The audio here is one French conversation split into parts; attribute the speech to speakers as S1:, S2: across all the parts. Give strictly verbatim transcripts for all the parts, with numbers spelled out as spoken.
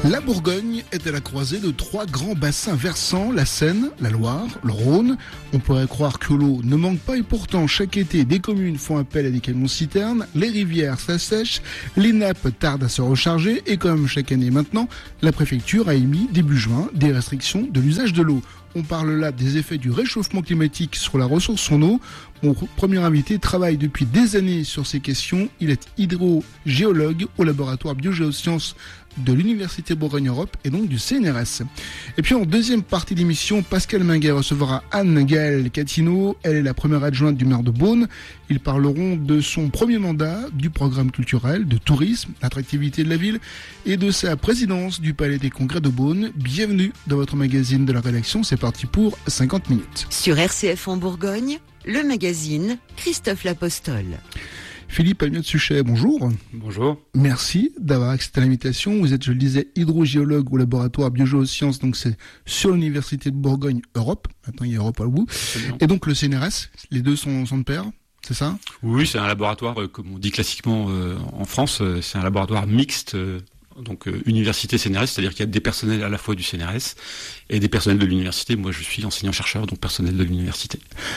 S1: La Bourgogne est à la croisée de trois grands bassins versants, la Seine, la Loire, le Rhône. On pourrait croire que l'eau ne manque pas et pourtant chaque été des communes font appel à des camions-citernes, les rivières s'assèchent, les nappes tardent à se recharger et comme chaque année maintenant, la préfecture a émis début juin des restrictions de l'usage de l'eau. On parle là des effets du réchauffement climatique sur la ressource en eau. Mon premier invité travaille depuis des années sur ces questions. Il est hydrogéologue au laboratoire biogéosciences de l'Université Bourgogne-Europe et donc du C N R S. Et puis en deuxième partie d'émission, Pascal Minguet recevra Anne-Gaëlle Catino. Elle est la première adjointe du maire de Beaune. Ils parleront de son premier mandat, du programme culturel, de tourisme, l'attractivité de la ville et de sa présidence du Palais des Congrès de Beaune. Bienvenue dans votre magazine de la rédaction. C'est parti pour cinquante minutes.
S2: Sur R C F en Bourgogne, le magazine Christophe L'Apostole.
S1: Philippe Amiot-Suchet, bonjour.
S3: Bonjour.
S1: Merci d'avoir accepté l'invitation. Vous êtes, je le disais, hydrogéologue au laboratoire biogéosciences, donc c'est sur l'Université de Bourgogne-Europe. Maintenant, il y a Europe à bout. Et donc le C N R S, les deux sont, sont de pair, c'est ça ?
S3: Oui, c'est un laboratoire, euh, comme on dit classiquement euh, en France, euh, c'est un laboratoire mixte, euh, donc euh, université C N R S, c'est-à-dire qu'il y a des personnels à la fois du C N R S et des personnels de l'université. Moi, je suis enseignant-chercheur, donc personnel de l'université.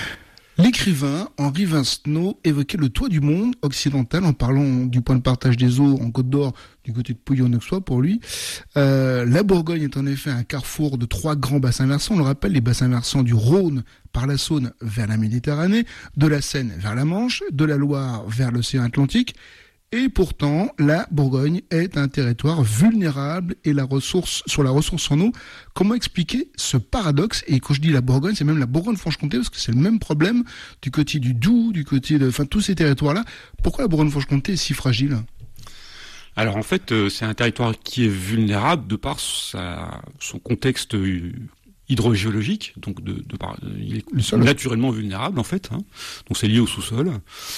S1: L'écrivain Henri Vincenot évoquait le toit du monde occidental en parlant du point de partage des eaux en Côte d'Or du côté de Pouillon-Auxois pour lui. Euh, la Bourgogne est en effet un carrefour de trois grands bassins versants. On le rappelle, les bassins versants du Rhône par la Saône vers la Méditerranée, de la Seine vers la Manche, de la Loire vers l'océan Atlantique. Et pourtant, la Bourgogne est un territoire vulnérable et la ressource, sur la ressource en eau. Comment expliquer ce paradoxe ? Et quand je dis la Bourgogne, c'est même la Bourgogne-Franche-Comté, parce que c'est le même problème du côté du Doubs, du côté de, enfin, tous ces territoires-là. Pourquoi la Bourgogne-Franche-Comté est si fragile ?
S3: Alors en fait, euh, c'est un territoire qui est vulnérable de par sa, son contexte euh, hydrogéologique, donc de, de par, il est naturellement vulnérable en fait, hein. Donc c'est lié au sous-sol,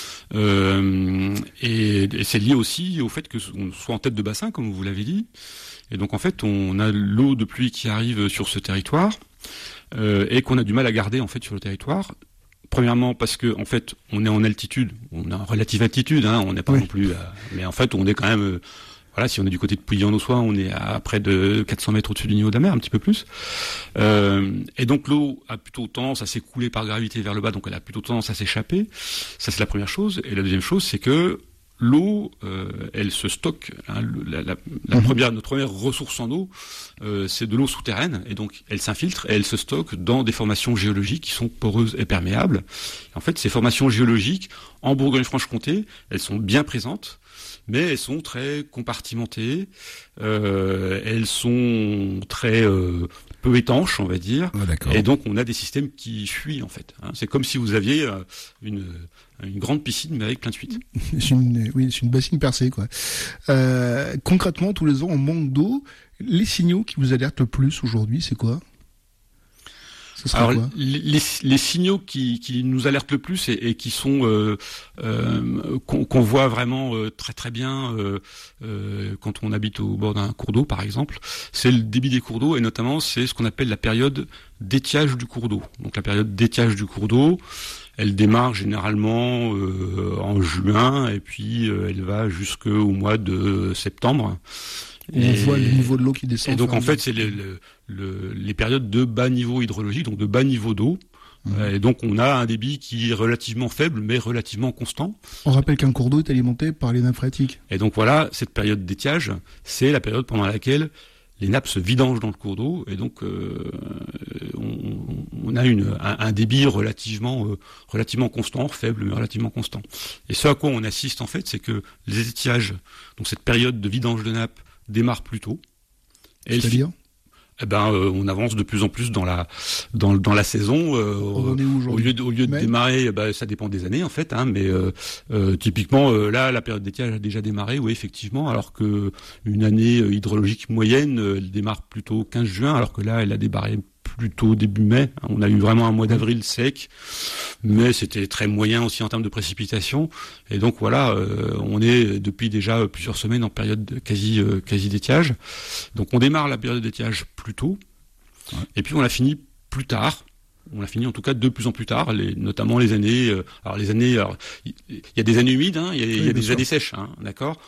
S3: euh, et, et c'est lié aussi au fait que on soit en tête de bassin, comme vous l'avez dit, et donc en fait on a l'eau de pluie qui arrive sur ce territoire euh, et qu'on a du mal à garder en fait sur le territoire. Premièrement parce que en fait on est en altitude, on est en relative altitude, hein, on n'est pas oui. non plus, à, mais en fait on est quand même euh, Voilà, si on est du côté de Pouillon-Auxois, on est à près de quatre cents mètres au-dessus du niveau de la mer, un petit peu plus. Euh, et donc l'eau a plutôt tendance à s'écouler par gravité vers le bas, donc elle a plutôt tendance à s'échapper. Ça, c'est la première chose. Et la deuxième chose, c'est que l'eau, euh, elle se stocke. Hein, la, la, la mmh. première, notre première ressource en eau, euh, c'est de l'eau souterraine, et donc elle s'infiltre et elle se stocke dans des formations géologiques qui sont poreuses et perméables. Et en fait, ces formations géologiques, en Bourgogne-Franche-Comté, elles sont bien présentes, mais elles sont très compartimentées, euh, elles sont très euh, peu étanches, on va dire,
S1: oh,
S3: et donc on a des systèmes qui fuient en fait. Hein. C'est comme si vous aviez euh, une, une grande piscine mais avec plein de fuites.
S1: C'est une, oui, c'est une bassine percée, quoi. Euh, concrètement, tous les ans, on manque d'eau. Les signaux qui vous alertent le plus aujourd'hui, c'est quoi ?
S3: Alors les, les, les signaux qui, qui nous alertent le plus et, et qui sont euh, euh, qu'on, qu'on voit vraiment euh, très très bien euh, euh, quand on habite au bord d'un cours d'eau par exemple, c'est le débit des cours d'eau et notamment c'est ce qu'on appelle la période d'étiage du cours d'eau. Donc la période d'étiage du cours d'eau, elle démarre généralement euh, en juin et puis euh, elle va jusqu'au mois de septembre.
S1: On et, voit le niveau de l'eau qui descend.
S3: Et donc en fait, c'est le, le, le, les périodes de bas niveau hydrologique, donc de bas niveau d'eau. Mmh. Et donc on a un débit qui est relativement faible, mais relativement constant.
S1: On rappelle qu'un cours d'eau est alimenté par les nappes phréatiques.
S3: Et donc voilà, cette période d'étiage, c'est la période pendant laquelle les nappes se vidangent dans le cours d'eau, et donc euh, on, on a une, un, un débit relativement, euh, relativement constant, faible mais relativement constant. Et ce à quoi on assiste en fait, c'est que les étiages, donc cette période de vidange de nappes, démarre plus tôt.
S1: Et C'est-à-dire
S3: eh ben, euh, on avance de plus en plus dans la dans, dans la saison. Euh, au lieu de, au lieu de démarrer, bah, ça dépend des années en fait, hein, mais euh, euh, typiquement euh, là, la période d'étiage a déjà démarré, oui effectivement, alors que une année euh, hydrologique moyenne, euh, elle démarre plutôt quinze juin, alors que là, elle a démarré plutôt début mai. On a eu vraiment un mois d'avril sec, mais c'était très moyen aussi en termes de précipitations. Et donc voilà, euh, on est depuis déjà plusieurs semaines en période de quasi euh, quasi d'étiage. Donc on démarre la période d'étiage plus tôt, ouais. Et puis on la finit plus tard. On l'a fini en tout cas de plus en plus tard, les, notamment les années. Euh, alors les années, il y a des années humides, hein, il y a, oui, y a des sûr. années sèches, hein, d'accord.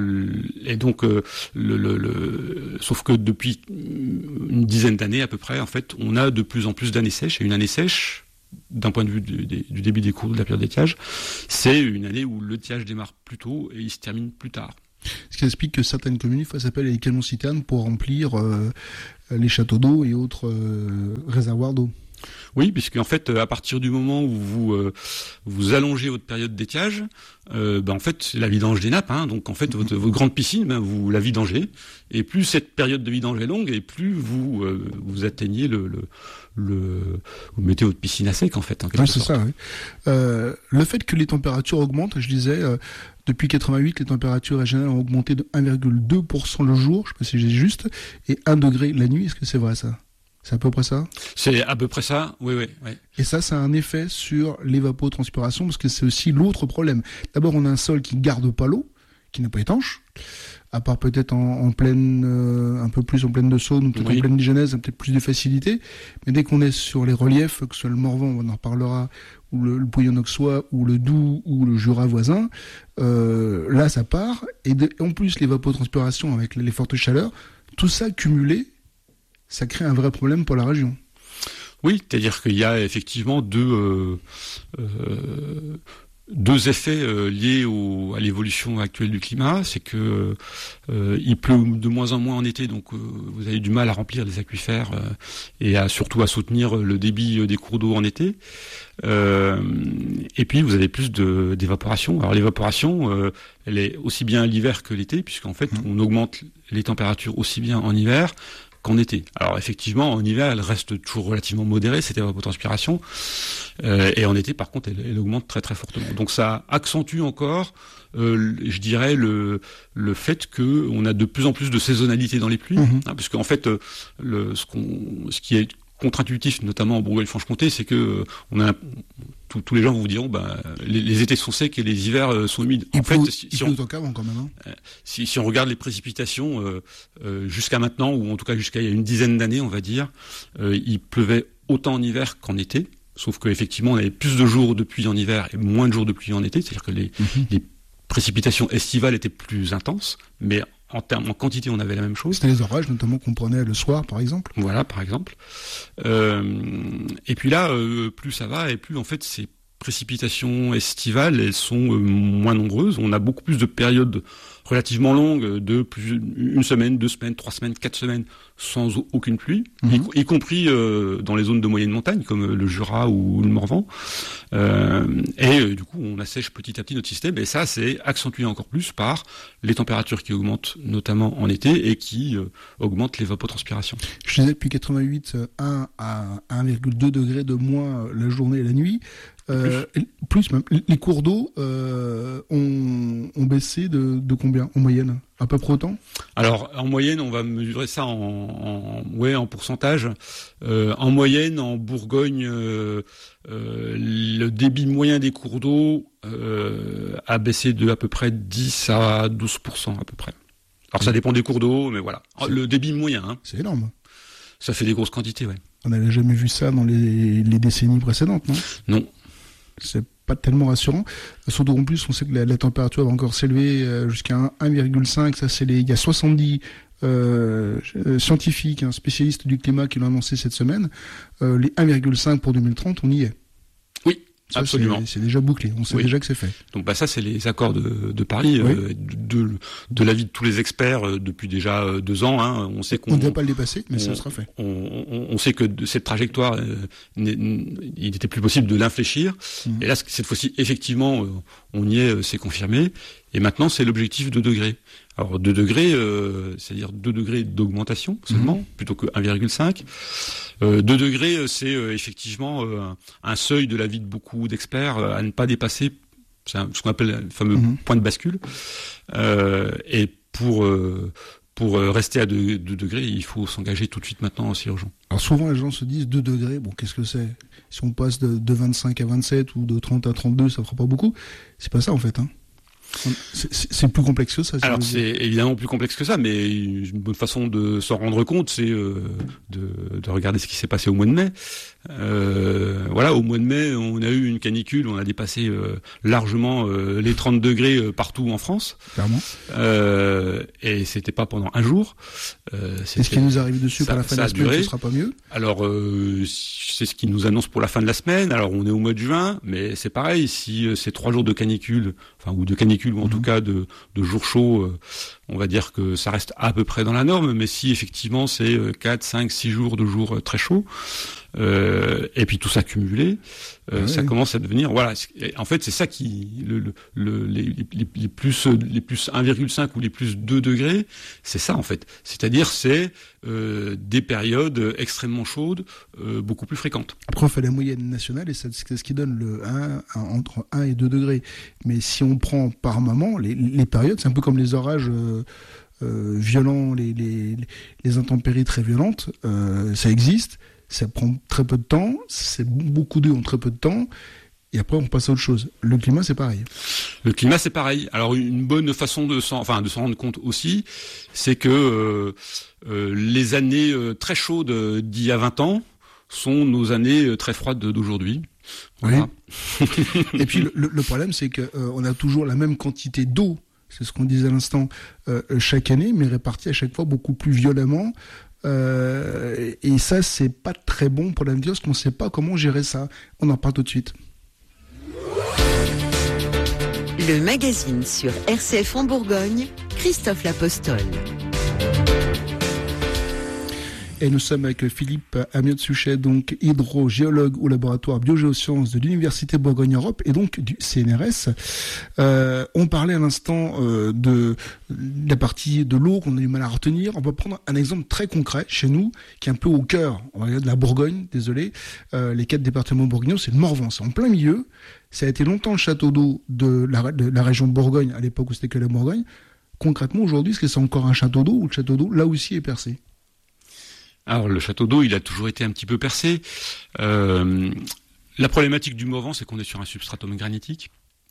S3: Et donc, euh, le, le, le, sauf que depuis une dizaine d'années à peu près, en fait, on a de plus en plus d'années sèches. Et une année sèche, d'un point de vue du, du début des cours de la période d'étiage, c'est une année où l'étiage démarre plus tôt et il se termine plus tard.
S1: Ce qui explique que certaines communes fassent appel à des camions citernes pour remplir euh, les châteaux d'eau et autres euh, réservoirs d'eau.
S3: Oui, puisque en fait, à partir du moment où vous euh, vous allongez votre période d'étiage, euh, ben en fait, c'est la vidange des nappes. Hein, donc en fait, votre, votre grande piscine, ben, vous la vidangez. Et plus cette période de vidange est longue, et plus vous euh, vous atteignez le, le le vous mettez votre piscine à sec en fait. En quelque
S1: oui, c'est
S3: sorte.
S1: ça. Oui. Euh, le fait que les températures augmentent, je disais, euh, depuis quatre-vingt-huit, les températures régionales ont augmenté de un virgule deux pour cent le jour, je ne sais pas si j'ai juste, et un degré la nuit. Est-ce que c'est vrai ça? C'est à peu près ça?
S3: C'est à peu près ça, oui, oui, oui.
S1: Et ça, ça a un effet sur l'évapotranspiration, parce que c'est aussi l'autre problème. D'abord, on a un sol qui garde pas l'eau, qui n'est pas étanche, à part peut-être en, en pleine, euh, un peu plus en pleine de Saône, ou peut-être oui. en pleine Dijonnaise, peut-être plus de facilité. Mais dès qu'on est sur les reliefs, que ce soit le Morvan, on en reparlera, ou le, le Pouillon-Auxois, ou le Doubs, ou le Jura voisin, euh, là, ça part. Et de, en plus, l'évapotranspiration avec les fortes chaleurs, tout ça cumulé, ça crée un vrai problème pour la région.
S3: Oui, c'est-à-dire qu'il y a effectivement deux, euh, euh, deux effets euh, liés au, à l'évolution actuelle du climat. C'est que euh, il pleut de moins en moins en été, donc euh, vous avez du mal à remplir les aquifères euh, et à, surtout à soutenir le débit des cours d'eau en été. Euh, et puis vous avez plus de, d'évaporation. Alors l'évaporation, euh, elle est aussi bien l'hiver que l'été, puisqu'en fait mmh. on augmente les températures aussi bien en hiver qu'en été. Alors effectivement, en hiver, elle reste toujours relativement modérée, cette évapotranspiration, euh, et en été, par contre, elle, elle augmente très très fortement. Donc ça accentue encore, euh, je dirais, le le fait que on a de plus en plus de saisonnalité dans les pluies, mmh. hein, parce qu'en fait, le ce qu'on, ce qui est contre-intuitif, notamment en Bourgogne-Franche-Comté, c'est que euh, on a tous, tous les gens vous diront, bah, les, les étés sont secs et les hivers euh, sont humides.
S1: Il
S3: en
S1: pleut,
S3: fait, si,
S1: il
S3: si,
S1: pleut
S3: on,
S1: encore avant, quand même, hein.
S3: euh, si, si on regarde les précipitations euh, euh, jusqu'à maintenant, ou en tout cas jusqu'à il y a une dizaine d'années, on va dire, euh, il pleuvait autant en hiver qu'en été. Sauf qu'effectivement, on avait plus de jours de pluie en hiver et moins de jours de pluie en été. C'est-à-dire que les, mm-hmm. les précipitations estivales étaient plus intenses, mais en termes, en quantité, on avait la même chose.
S1: C'était les orages, notamment, qu'on prenait le soir, par exemple.
S3: Voilà, par exemple. Euh, et puis là, euh, plus ça va, et plus, en fait, ces précipitations estivales, elles sont euh, moins nombreuses. On a beaucoup plus de périodes relativement longues, de plus une semaine, deux semaines, trois semaines, quatre semaines, sans aucune pluie, mmh. y, y compris euh, dans les zones de moyenne montagne, comme le Jura ou le Morvan. Euh, et euh, du coup, on assèche petit à petit notre système, et ça, c'est accentué encore plus par les températures qui augmentent, notamment en été, et qui euh, augmentent l'évapotranspiration.
S1: Je disais, depuis quatre-vingt-huit, un à un virgule deux degrés de moins la journée et la nuit. Euh, plus. plus même, les cours d'eau euh, ont, ont baissé de, de combien en moyenne? À peu près autant?
S3: Alors en moyenne, on va mesurer ça en, en ouais en pourcentage. Euh, en moyenne, en Bourgogne, euh, euh, le débit moyen des cours d'eau euh, a baissé de à peu près dix à douze pour cent à peu près. Alors ça dépend des cours d'eau, mais voilà. C'est... Le débit moyen. Hein.
S1: C'est énorme.
S3: Ça fait des grosses quantités, ouais.
S1: On n'avait jamais vu ça dans les, les décennies précédentes, non?
S3: Non.
S1: C'est pas tellement rassurant. Surtout en plus, on sait que la, la température va encore s'élever euh, jusqu'à un virgule cinq. Ça, c'est les, il y a soixante-dix euh, scientifiques, hein, spécialistes du climat qui l'ont annoncé cette semaine. Euh, les un virgule cinq pour deux mille trente, on y est.
S3: Oui.
S1: Ça,
S3: absolument.
S1: C'est, c'est déjà bouclé. On sait oui. déjà que c'est fait.
S3: Donc, bah, ça, c'est les accords de, de Paris, oui. euh, de, de, de l'avis de tous les experts euh, depuis déjà euh, deux ans. Hein. On sait qu'on
S1: on ne doit pas le dépasser, mais
S3: on,
S1: ça sera fait.
S3: On, on, on sait que de cette trajectoire, euh, il n'était plus possible de l'infléchir. Mmh. Et là, cette fois-ci, effectivement, euh, on y est, euh, c'est confirmé. Et maintenant, c'est l'objectif de degrés. Alors deux degrés, euh, c'est-à-dire deux degrés d'augmentation seulement, mmh. plutôt que un virgule cinq. Euh, deux degrés, c'est euh, effectivement euh, un seuil de l'avis de beaucoup d'experts euh, à ne pas dépasser. C'est un, ce qu'on appelle le fameux mmh. point de bascule. Euh, et pour euh, pour rester à deux degrés, il faut s'engager tout de suite maintenant, c'est urgent.
S1: Alors souvent, les gens se disent deux degrés, bon, qu'est-ce que c'est? Si on passe de, de vingt-cinq à vingt-sept ou de trente à trente-deux, ça fera pas beaucoup. C'est pas ça en fait, hein. C'est, c'est plus complexe que ça.
S3: Alors c'est évidemment plus complexe que ça, mais une bonne façon de s'en rendre compte, c'est euh, de, de regarder ce qui s'est passé au mois de mai. Euh, voilà, au mois de mai, on a eu une canicule, on a dépassé euh, largement euh, les trente degrés euh, partout en France.
S1: Clairement.
S3: Euh, et c'était pas pendant un jour. Euh,
S1: c'est ce qui nous arrive dessus pour la fin de la semaine, ce sera pas mieux.
S3: Alors euh, c'est ce qui nous annonce pour la fin de la semaine. Alors on est au mois de juin, mais c'est pareil. Si euh, c'est trois jours de canicule, enfin ou de canicule ou en mmh. tout cas de, de jours chauds, euh, on va dire que ça reste à peu près dans la norme. Mais si effectivement c'est quatre, cinq, six jours de jours euh, très chauds. Euh, et puis tout ça cumulé, euh, oui, ça oui. commence à devenir, voilà. En fait, c'est ça qui, le, le, le, les, les, les plus, les plus un virgule cinq ou les plus deux degrés, c'est ça en fait. C'est-à-dire, c'est euh, des périodes extrêmement chaudes, euh, beaucoup plus fréquentes.
S1: Après, on fait la moyenne nationale et c'est ce qui donne le un, un, entre un et deux degrés. Mais si on prend par moment, les, les périodes, c'est un peu comme les orages. Euh, euh, violents, les, les, les intempéries très violentes, euh, ça existe. Ça prend très peu de temps, c'est beaucoup d'eau en très peu de temps, et après on passe à autre chose. Le climat, c'est pareil.
S3: Le climat, c'est pareil. Alors une bonne façon de s'en, enfin de s'en rendre compte aussi, c'est que euh, euh, les années euh, très chaudes d'il y a vingt ans sont nos années euh, très froides d'aujourd'hui.
S1: Voilà. Oui. Et puis le, le problème, c'est que euh, on a toujours la même quantité d'eau. C'est ce qu'on disait à l'instant euh, chaque année, mais répartie à chaque fois beaucoup plus violemment. Euh, et ça, c'est pas très bon pour l'avenir parce qu'on ne sait pas comment gérer ça. On en parle tout de suite.
S2: Le magazine sur R C F en Bourgogne, Christophe Lapostole.
S1: Et nous sommes avec Philippe Amiot-Suchet, donc hydrogéologue au laboratoire biogéosciences de l'Université Bourgogne-Europe et donc du C N R S. Euh, on parlait à l'instant euh, de, de la partie de l'eau qu'on a du mal à retenir. On va prendre un exemple très concret chez nous, qui est un peu au cœur, on va dire, de la Bourgogne, désolé. Euh, les quatre départements bourguignons, c'est le Morvan, c'est en plein milieu. Ça a été longtemps le château d'eau de la, de la région de Bourgogne, à l'époque où c'était que la Bourgogne. Concrètement, aujourd'hui, est-ce que c'est encore un château d'eau ou le château d'eau, là aussi, est percé ?
S3: Alors le château d'eau, il a toujours été un petit peu percé. Euh, la problématique du Morvan, c'est qu'on est sur un substratum granitique.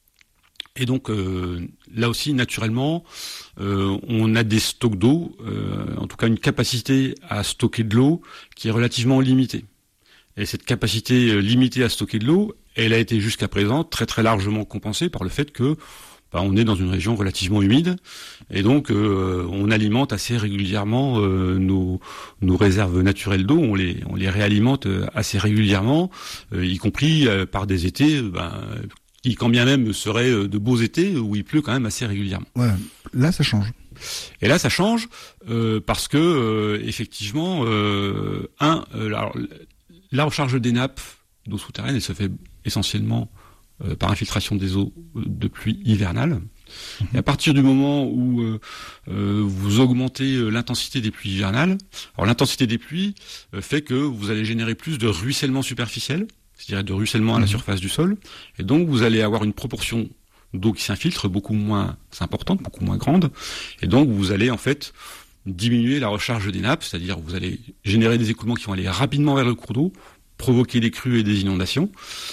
S3: Et donc euh, là aussi, naturellement, euh, on a des stocks d'eau, euh, en tout cas une capacité à stocker de l'eau qui est relativement limitée. Et cette capacité limitée à stocker de l'eau, elle a été jusqu'à présent très très largement compensée par le fait que bah, on est dans une région relativement humide et donc euh, on alimente assez régulièrement euh, nos, nos réserves naturelles d'eau, on les, on les réalimente assez régulièrement, euh, y compris euh, par des étés bah, qui quand bien même seraient de beaux étés où il pleut quand même assez régulièrement.
S1: Ouais, là ça change.
S3: Et là ça change euh, parce que euh, effectivement, euh, un, euh, alors, la recharge des nappes d'eau souterraine, elle se fait essentiellement Euh, par infiltration des eaux de pluie hivernales. Mmh. Et à partir du moment où euh, euh, vous augmentez euh, l'intensité des pluies hivernales, alors l'intensité des pluies euh, fait que vous allez générer plus de ruissellement superficiel, c'est-à-dire de ruissellement à mmh. la surface du sol, et donc vous allez avoir une proportion d'eau qui s'infiltre beaucoup moins importante, beaucoup moins grande, et donc vous allez en fait diminuer la recharge des nappes, c'est-à-dire vous allez générer des écoulements qui vont aller rapidement vers le cours d'eau, provoquer des crues et des inondations,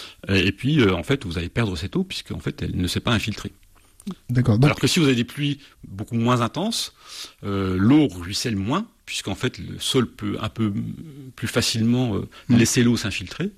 S3: et puis euh, en fait vous allez perdre cette eau puisque en fait elle ne s'est pas infiltrée.
S1: D'accord. Donc...
S3: Alors que si vous avez des pluies beaucoup moins intenses, euh, l'eau ruisselle moins puisqu'en fait le sol peut un peu plus facilement euh, mmh. laisser l'eau s'infiltrer,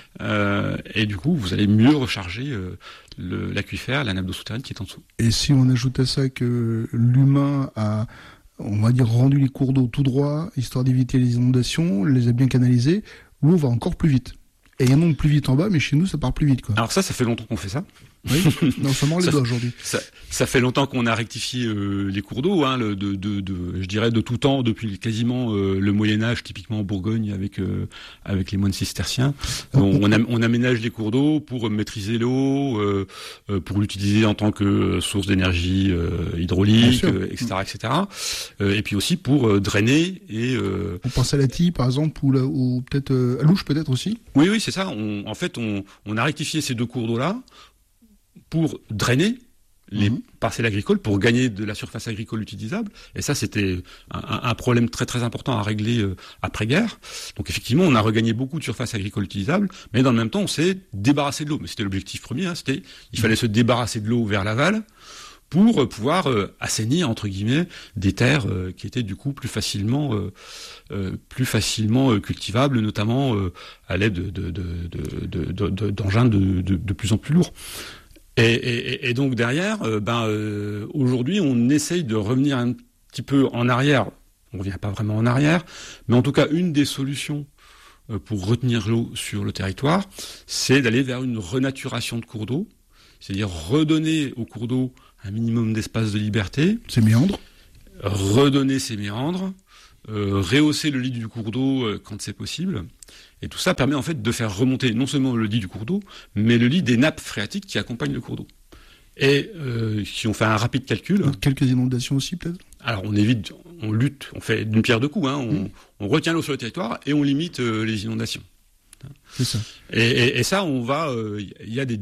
S3: euh, et du coup vous allez mieux recharger euh, le, l'aquifère, la nappe d'eau souterraine qui est en dessous.
S1: Et si on ajoute à ça que l'humain a, on va dire, rendu les cours d'eau tout droit, histoire d'éviter les inondations, les a bien canalisés, l'eau va encore plus vite. Et il inonde plus vite en bas, mais chez nous, ça part plus vite, quoi.
S3: Alors ça, ça fait longtemps qu'on fait ça.
S1: Oui, non, ça mord les doigts aujourd'hui.
S3: Ça, ça fait longtemps qu'on a rectifié euh, les cours d'eau, hein, le, de, de, de, je dirais de tout temps, depuis quasiment euh, le Moyen Âge, typiquement en Bourgogne avec euh, avec les moines cisterciens. On, on, am, on aménage les cours d'eau pour maîtriser l'eau, euh, pour l'utiliser en tant que source d'énergie euh, hydraulique, euh, et cetera, et cetera. Euh, et puis aussi pour euh, drainer et. Euh,
S1: on pense à la Tille, par exemple, ou, la, ou peut-être euh, à Louche, peut-être aussi.
S3: Oui, oui, c'est ça. On, en fait, on, on a rectifié ces deux cours d'eau là pour drainer les mmh. parcelles agricoles, pour gagner de la surface agricole utilisable. Et ça, c'était un, un problème très très important à régler euh, après-guerre. Donc effectivement, on a regagné beaucoup de surface agricole utilisable, mais dans le même temps, on s'est débarrassé de l'eau. Mais c'était l'objectif premier, hein, c'était il fallait se débarrasser de l'eau vers l'aval pour pouvoir euh, assainir entre guillemets des terres euh, qui étaient du coup plus facilement euh, euh, plus facilement euh, cultivables, notamment euh, à l'aide de, de, de, de, de, de, d'engins de, de, de plus en plus lourds. Et, et, et donc derrière, euh, ben euh, aujourd'hui, on essaye de revenir un petit peu en arrière. On revient pas vraiment en arrière, mais en tout cas, une des solutions euh, pour retenir l'eau sur le territoire, c'est d'aller vers une renaturation de cours d'eau, c'est-à-dire redonner au cours d'eau un minimum d'espace de liberté.
S1: Ces méandres.
S3: Redonner ces méandres, euh, rehausser le lit du cours d'eau euh, quand c'est possible. Et tout ça permet en fait de faire remonter non seulement le lit du cours d'eau, mais le lit des nappes phréatiques qui accompagnent le cours d'eau. Et euh, si on fait un rapide calcul...
S1: Quelques inondations aussi peut-être ?
S3: Alors on évite, on lutte, on fait d'une pierre deux coups, hein, on, mmh. on retient l'eau sur le territoire et on limite euh, les inondations.
S1: C'est ça.
S3: Et, et, et ça, on va... Il euh, y a des...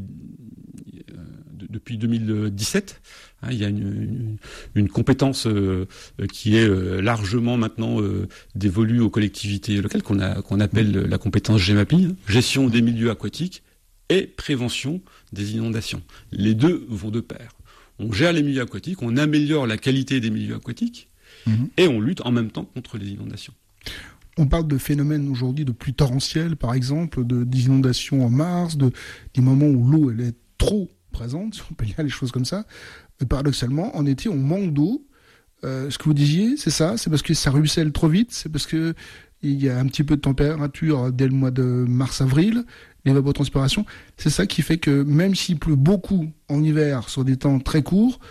S3: Depuis deux mille dix-sept, hein, il y a une, une, une compétence euh, qui est euh, largement maintenant euh, dévolue aux collectivités locales, qu'on, a, qu'on appelle la compétence GEMAPI, hein, gestion des milieux aquatiques et prévention des inondations. Les deux vont de pair. On gère les milieux aquatiques, on améliore la qualité des milieux aquatiques mmh. et on lutte en même temps contre les inondations.
S1: On parle de phénomènes aujourd'hui de pluie torrentielle, par exemple, de, d'inondations en mars, de, des moments où l'eau elle est trop présente, si on peut dire les choses comme ça. Et paradoxalement, en été, on manque d'eau. Euh, ce que vous disiez, c'est ça, c'est parce que ça ruisselle trop vite, c'est parce que il y a un petit peu de température dès le mois de mars-avril, l'évapotranspiration. C'est ça qui fait que même s'il pleut beaucoup en hiver sur des temps très courts,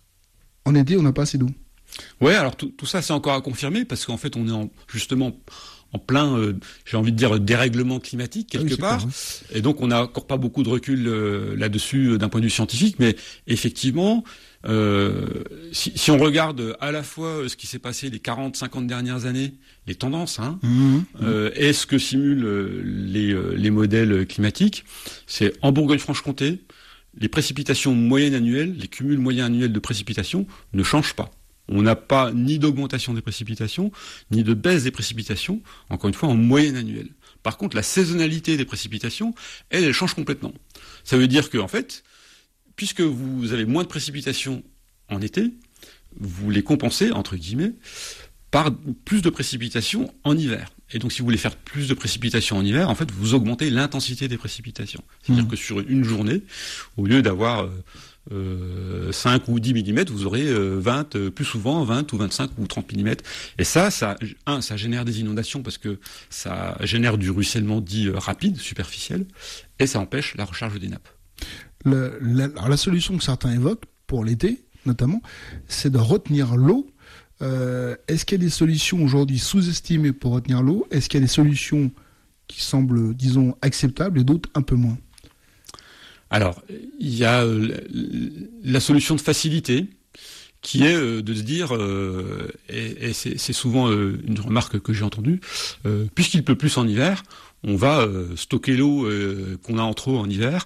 S1: en été, on n'a pas assez d'eau.
S3: Ouais, alors tout, tout ça, c'est encore à confirmer parce qu'en fait, on est en, justement en plein, euh, j'ai envie de dire, dérèglement climatique quelque ah oui, part. Clair, hein. Et donc, on n'a encore pas beaucoup de recul euh, là-dessus euh, d'un point de vue scientifique, mais effectivement, euh, si, si on regarde à la fois ce qui s'est passé les quarante cinquante dernières années, les tendances, hein, mmh, euh, mmh. et ce que simulent euh, les, euh, les modèles climatiques, c'est en Bourgogne-Franche-Comté, les précipitations moyennes annuelles, les cumuls moyens annuels de précipitations ne changent pas. On n'a pas ni d'augmentation des précipitations, ni de baisse des précipitations, encore une fois en moyenne annuelle. Par contre, la saisonnalité des précipitations, elle, elle change complètement. Ça veut dire que, en fait, puisque vous avez moins de précipitations en été, vous les compensez, entre guillemets, par plus de précipitations en hiver. Et donc, si vous voulez faire plus de précipitations en hiver, en fait, vous augmentez l'intensité des précipitations. C'est-à-dire mmh. que sur une journée, au lieu d'avoir... Euh, Euh, cinq ou dix millimètres, vous aurez euh, vingt, euh, plus souvent vingt ou vingt-cinq ou trente millimètres. Et ça, ça, un, ça génère des inondations parce que ça génère du ruissellement dit euh, rapide, superficiel, et ça empêche la recharge des nappes.
S1: Le, la, alors la solution que certains évoquent, pour l'été notamment, c'est de retenir l'eau. Euh, est-ce qu'il y a des solutions aujourd'hui sous-estimées pour retenir l'eau ? Est-ce qu'il y a des solutions qui semblent, disons, acceptables et d'autres un peu moins ?
S3: Alors, il y a euh, la solution de facilité, qui est euh, de se dire, euh, et, et c'est, c'est souvent euh, une remarque que j'ai entendue, euh, puisqu'il pleut plus en hiver, on va euh, stocker l'eau euh, qu'on a en trop en hiver,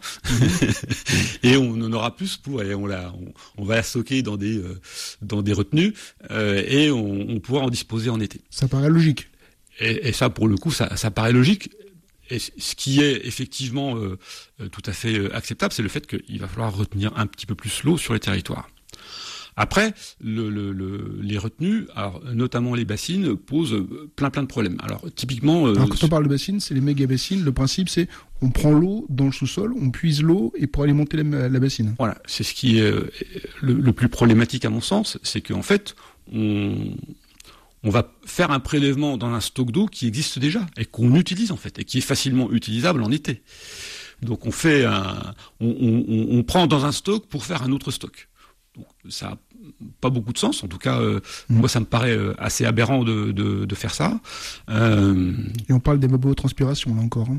S3: et on en aura plus pour, et on, la, on, on va la stocker dans des, euh, dans des retenues, euh, et on, on pourra en disposer en été.
S1: Ça paraît logique.
S3: Et, et ça, pour le coup, ça, ça paraît logique. Et ce qui est effectivement euh, tout à fait euh, acceptable, c'est le fait qu'il va falloir retenir un petit peu plus l'eau sur les territoires. Après, le, le, le, les retenues, alors, notamment les bassines, posent plein plein de problèmes. Alors typiquement... Euh,
S1: alors quand on parle de bassines, c'est les méga-bassines. Le principe, c'est on prend l'eau dans le sous-sol, on puise l'eau et pour alimenter la, la bassine.
S3: Voilà, c'est ce qui est euh, le, le plus problématique à mon sens, c'est qu'en fait, on... on va faire un prélèvement dans un stock d'eau qui existe déjà et qu'on utilise en fait et qui est facilement utilisable en été. Donc on fait un, on, on, on prend dans un stock pour faire un autre stock. Donc ça n'a pas beaucoup de sens. En tout cas, euh, mmh. moi ça me paraît assez aberrant de, de, de faire ça. Euh...
S1: Et on parle d'évapotranspiration là encore. Hein.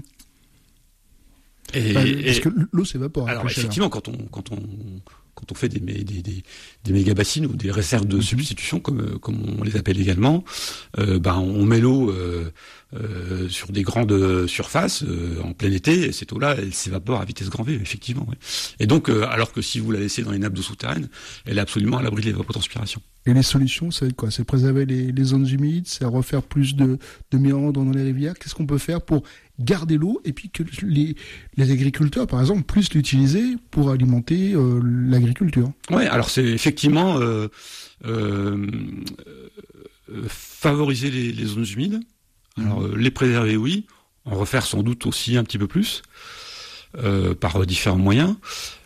S3: Et,
S1: bah,
S3: et,
S1: parce que l'eau s'évapore.
S3: Alors effectivement, quand on quand on quand on fait des, des, des, des méga bassines ou des réserves de mmh. substitution, comme, comme on les appelle également, euh, ben on met l'eau euh, euh, sur des grandes surfaces euh, en plein été, et cette eau-là, elle s'évapore à vitesse grand V, effectivement. Ouais. Et donc, euh, alors que si vous la laissez dans les nappes d'eau souterraines, elle est absolument à l'abri de l'évapotranspiration.
S1: Et les solutions, c'est quoi ? C'est préserver les, les zones humides, c'est refaire plus de, de méandres dans les rivières. Qu'est-ce qu'on peut faire pour garder l'eau et puis que les, les agriculteurs, par exemple, puissent l'utiliser pour alimenter euh, l'agriculture agriculture.
S3: Ouais, alors c'est effectivement euh, euh, euh, favoriser les, les zones humides. Alors mmh. euh, les préserver, oui. En refaire sans doute aussi un petit peu plus euh, par différents moyens.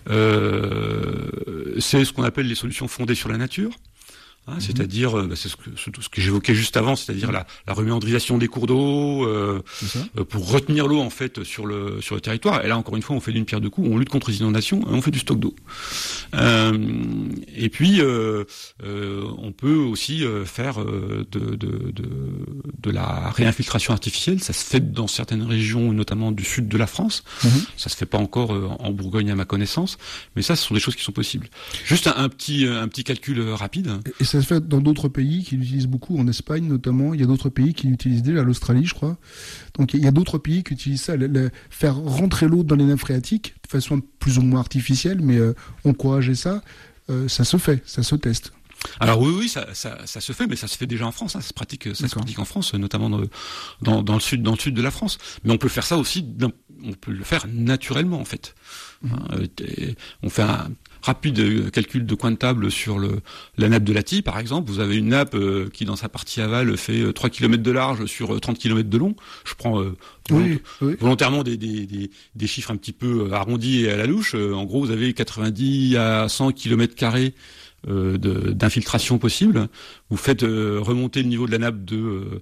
S3: Euh, c'est ce qu'on appelle les solutions fondées sur la nature. Hein, mmh. C'est-à-dire, bah, c'est ce que, ce, ce que j'évoquais juste avant, c'est-à-dire mmh. la, la reméandrisation des cours d'eau euh, euh, pour retenir l'eau en fait sur le sur le territoire. Et là, encore une fois, on fait d'une pierre deux coups, on lutte contre les inondations et on fait du stock d'eau. Euh, et puis, euh, euh, on peut aussi euh, faire euh, de, de, de, de la réinfiltration artificielle. Ça se fait dans certaines régions, notamment du sud de la France. Mmh. Ça se fait pas encore euh, en Bourgogne à ma connaissance, mais ça, ce sont des choses qui sont possibles. Juste un, un petit un petit calcul rapide.
S1: Et ça se fait dans d'autres pays qui l'utilisent beaucoup, en Espagne notamment. Il y a d'autres pays qui l'utilisent déjà, l'Australie, je crois. Donc il y a d'autres pays qui utilisent ça, le, le, faire rentrer l'eau dans les nappes phréatiques de façon plus ou moins artificielle, mais euh, encourager ça, euh, ça se fait, ça se teste.
S3: Alors oui, oui, ça, ça, ça se fait, mais ça se fait déjà en France. Hein, ça se pratique, ça se pratique en France, notamment dans, dans, dans le sud, dans le sud de la France. Mais on peut faire ça aussi, on peut le faire naturellement en fait. Mmh. Hein, on fait un rapide calcul de coin de table sur le, la nappe de Lati, par exemple. Vous avez une nappe euh, qui, dans sa partie aval, fait euh, trois kilomètres de large sur euh, trente kilomètres de long. Je prends euh,
S1: oui, oui.
S3: volontairement des, des, des, des chiffres un petit peu arrondis et à la louche. Euh, en gros, vous avez quatre-vingt-dix à cent kilomètres carrés euh, de, d'infiltration possible. Vous faites euh, remonter le niveau de la nappe de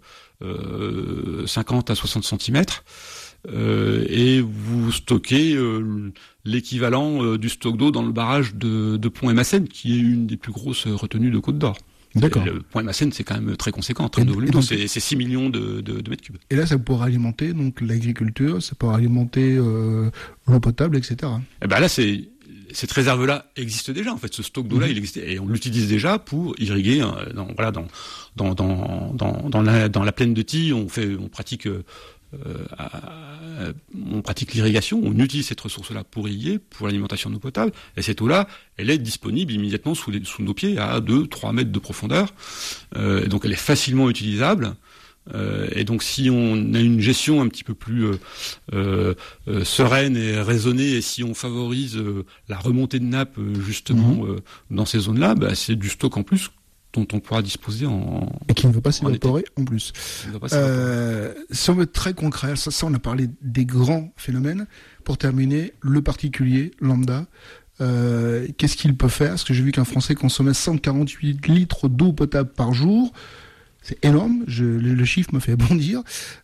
S3: euh, cinquante à soixante centimètres. Euh, et vous stockez euh, l'équivalent euh, du stock d'eau dans le barrage de, de Pont-et-Massène, qui est une des plus grosses retenues de Côte d'Or.
S1: D'accord.
S3: Et le Pont-et-Massène, c'est quand même très conséquent en termes de volume, donc c'est, c'est six millions de, de, de mètres cubes.
S1: Et là, ça pourra alimenter donc l'agriculture, ça pourra alimenter euh, l'eau potable, et cetera.
S3: Et ben là, c'est cette réserve-là existe déjà. En fait, ce stock d'eau-là, mmh. il existe et on l'utilise déjà pour irriguer. Euh, dans, voilà, dans dans dans dans dans la dans la plaine de Tille, on fait, on pratique. Euh, Euh, à, on pratique l'irrigation, on utilise cette ressource-là pour irriguer, pour l'alimentation d'eau potable, et cette eau-là, elle est disponible immédiatement sous, les, sous nos pieds à deux trois mètres de profondeur, euh, et donc elle est facilement utilisable, euh, et donc si on a une gestion un petit peu plus euh, euh, euh, sereine et raisonnée, et si on favorise euh, la remontée de nappe euh, justement mmh. euh, dans ces zones-là, bah, c'est du stock en plus dont on pourra disposer en...
S1: Et qui ne veut pas s'évaporer en, en plus.
S3: Euh,
S1: si on veut être très concret, ça, ça on a parlé des grands phénomènes. Pour terminer, le particulier, lambda, euh, qu'est-ce qu'il peut faire ? Parce que j'ai vu qu'un Français consommait cent quarante-huit litres d'eau potable par jour. C'est énorme, je, le, le chiffre me fait bondir.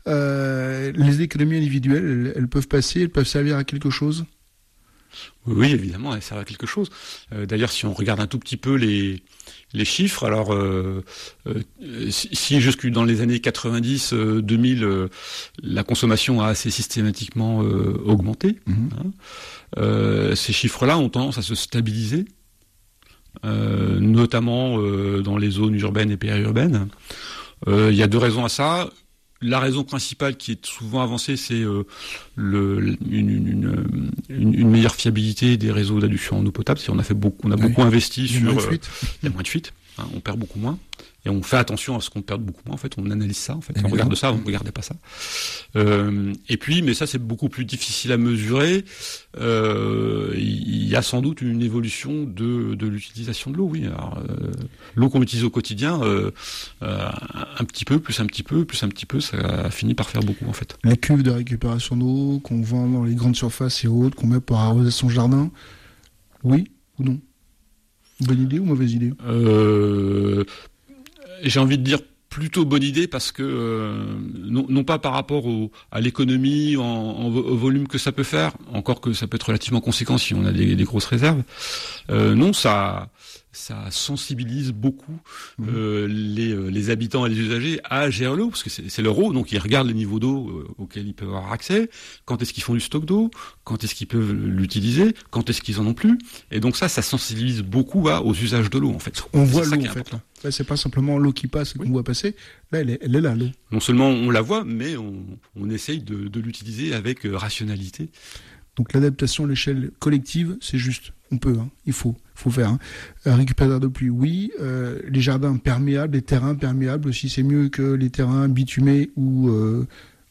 S1: Euh, les économies individuelles, elles, elles peuvent passer, elles peuvent servir à quelque chose ?
S3: Oui, évidemment, elles servent à quelque chose. Euh, d'ailleurs, si on regarde un tout petit peu les... les chiffres, alors euh, euh, si jusque dans les années quatre-vingt-dix, euh, deux mille, euh, la consommation a assez systématiquement euh, augmenté, mmh. hein, euh, ces chiffres-là ont tendance à se stabiliser, euh, notamment euh, dans les zones urbaines et périurbaines. Euh, il y a deux raisons à ça. La raison principale qui est souvent avancée, c'est euh, le, une, une, une, une meilleure fiabilité des réseaux d'adduction en eau potable. Si on a fait beaucoup, on a oui. beaucoup investi sur, euh, il y a moins de fuites, hein, on perd beaucoup moins. Et on fait attention à ce qu'on perde beaucoup moins. En fait, on analyse ça. En fait, on regarde ça, on ne regardait pas ça. Euh, et puis, mais ça, c'est beaucoup plus difficile à mesurer. Euh, il y a sans doute une évolution de, de l'utilisation de l'eau. Oui, alors, euh, l'eau qu'on utilise au quotidien, euh, euh, un petit peu, plus un petit peu, plus un petit peu, ça finit par faire beaucoup en fait.
S1: Les cuves de récupération d'eau qu'on vend dans les grandes surfaces et autres, qu'on met pour arroser son jardin, oui ou non ? Bonne idée ou mauvaise idée ?
S3: euh, J'ai envie de dire plutôt bonne idée parce que euh, non, non pas par rapport au, à l'économie, en, en, au volume que ça peut faire, encore que ça peut être relativement conséquent si on a des, des grosses réserves. Euh, non, ça, ça sensibilise beaucoup mmh. euh, les, les habitants et les usagers à gérer l'eau, parce que c'est, c'est leur eau, donc ils regardent les niveaux d'eau euh, auxquels ils peuvent avoir accès, quand est-ce qu'ils font du stock d'eau, quand est-ce qu'ils peuvent l'utiliser, quand est-ce qu'ils en ont plus, et donc ça, ça sensibilise beaucoup à, aux usages de l'eau en fait.
S1: On voit l'eau en fait là. Là, c'est pas simplement l'eau qui passe et qu'on oui. voit passer. Là, elle est, elle est là, l'eau.
S3: Non seulement on la voit, mais on, on essaye de, de l'utiliser avec euh, rationalité.
S1: Donc l'adaptation à l'échelle collective, c'est juste. On peut, hein. il faut, faut faire. Hein. Euh, récupérateur de pluie, oui. Euh, les jardins perméables, les terrains perméables aussi, c'est mieux que les terrains bitumés ou euh,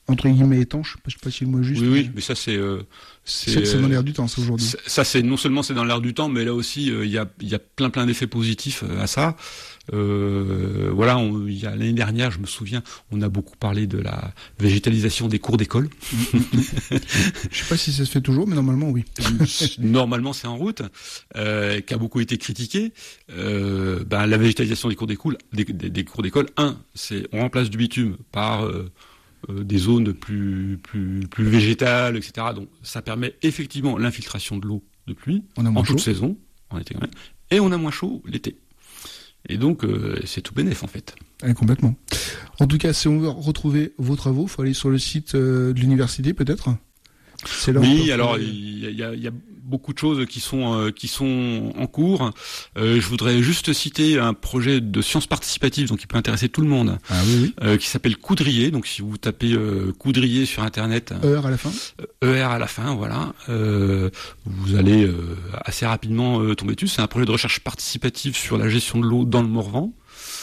S1: entre guillemets étanche, je sais pas si le mot est juste.
S3: Oui, oui,
S1: mais,
S3: mais ça c'est euh,
S1: c'est, c'est, c'est dans l'air du temps, ça aujourd'hui.
S3: Ça c'est non seulement c'est dans l'air du temps, mais là aussi il euh, y a il y a plein plein d'effets positifs euh, à ça. Euh, voilà, on, il y a l'année dernière, je me souviens, on a beaucoup parlé de la végétalisation des cours d'école.
S1: Je sais pas si ça se fait toujours, mais normalement oui.
S3: Normalement c'est en route, euh, qui a beaucoup été critiqué. Euh, ben la végétalisation des cours d'école, des, des, des cours d'école, un, c'est on remplace du bitume par euh, euh, des zones plus plus plus végétales, et cetera. Donc ça permet effectivement l'infiltration de l'eau de pluie en toute saison, en été quand même, et on a moins chaud l'été. Et donc, euh, c'est tout bénef, en fait.
S1: Ouais, complètement. En tout cas, si on veut retrouver vos travaux, il faut aller sur le site euh, de l'université, peut-être.
S3: C'est là oui, alors il y a, y a beaucoup de choses qui sont euh, qui sont en cours. Euh, je voudrais juste citer un projet de sciences participatives, donc qui peut intéresser tout le monde,
S1: ah, oui, oui.
S3: Euh, qui s'appelle Coudrier. Donc si vous tapez euh, Coudrier sur internet,
S1: E R à la fin.
S3: E R à la fin, voilà. Euh, vous allez euh, assez rapidement euh, tomber dessus. C'est un projet de recherche participative sur la gestion de l'eau dans le Morvan.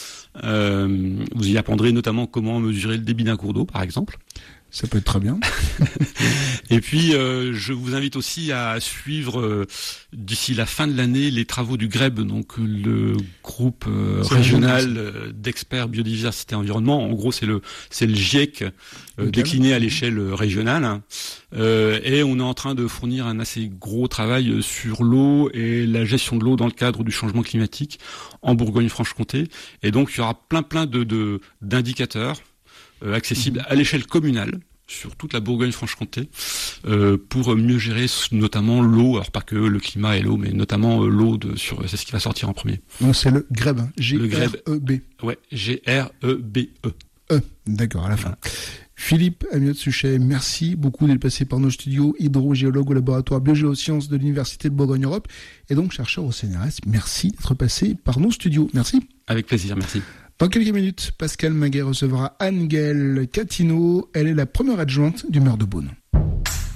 S3: Euh, vous y apprendrez notamment comment mesurer le débit d'un cours d'eau, par exemple.
S1: Ça peut être très bien.
S3: Et puis, euh, je vous invite aussi à suivre euh, d'ici la fin de l'année les travaux du GREB, donc le groupe euh, régional euh, d'experts biodiversité et environnement. En gros, c'est le c'est le GIEC euh, décliné à l'échelle régionale. Euh, et on est en train de fournir un assez gros travail sur l'eau et la gestion de l'eau dans le cadre du changement climatique en Bourgogne-Franche-Comté. Et donc, il y aura plein plein de, de d'indicateurs Euh, accessible à l'échelle communale sur toute la Bourgogne-Franche-Comté euh, pour mieux gérer notamment l'eau, alors pas que le climat et l'eau, mais notamment euh, l'eau de sur c'est ce qui va sortir en premier.
S1: Non, c'est le GREB, G R E B.
S3: Ouais, G R E B E.
S1: E, d'accord, à la fin. Philippe Amiot-Suchet, merci beaucoup d'être passé par nos studios, hydrogéologue au laboratoire biogéosciences de l'Université de Bourgogne-Europe et donc chercheur au C N R S. Merci d'être passé par nos studios. Merci.
S3: Avec plaisir, merci.
S1: Dans quelques minutes, Pascal Maguet recevra Anne-Gaëlle Catino. Elle est la première adjointe du maire de Beaune.